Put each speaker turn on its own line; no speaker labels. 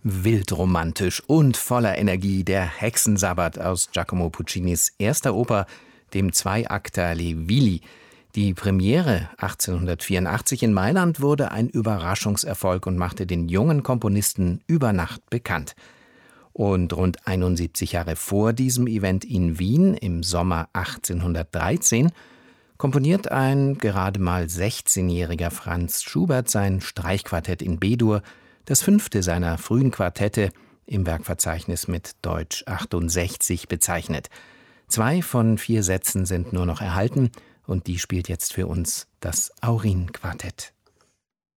Wildromantisch und voller Energie der Hexensabbat aus Giacomo Puccinis erster Oper, dem Zweiakter Le Villi. Die Premiere 1884 in Mailand wurde ein Überraschungserfolg und machte den jungen Komponisten über Nacht bekannt. Und rund 71 Jahre vor diesem Event in Wien im Sommer 1813 komponiert ein gerade mal 16-jähriger Franz Schubert sein Streichquartett in B-Dur, das 5. seiner frühen Quartette, im Werkverzeichnis mit Deutsch 68 bezeichnet. 2 von 4 Sätzen sind nur noch erhalten und die spielt jetzt für uns das Aurin-Quartett.